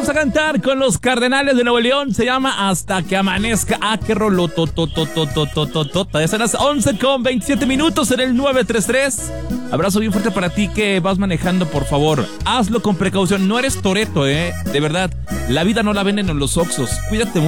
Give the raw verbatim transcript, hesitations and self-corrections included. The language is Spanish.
vamos a cantar con los Cardenales de Nuevo León. Se llama Hasta que amanezca. Ah, qué rolotototototototota. Ya son las once con veintisiete minutos en el nueve tres tres. Abrazo bien fuerte para ti que vas manejando, por favor. Hazlo con precaución. No eres Toretto, eh. De verdad. La vida no la venden en los Oxxos. Cuídate mucho.